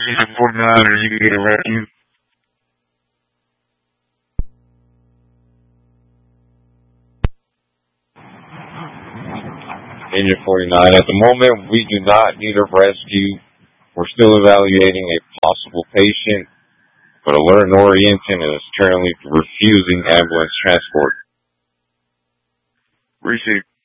Unit 49, or you can get a rescue. Unit 49, at the moment, we do not need a rescue. We're still evaluating a possible patient, but Alert Norrienton is currently refusing ambulance transport. Receive.